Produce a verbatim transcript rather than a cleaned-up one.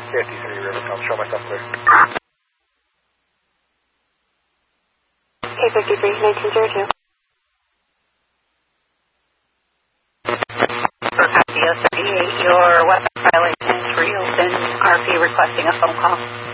fifty-three Rivercom, show myself clear. K fifty-three, nineteen zero two. For P S thirty-eight, your weapon violation is reopened. R P requesting a phone call.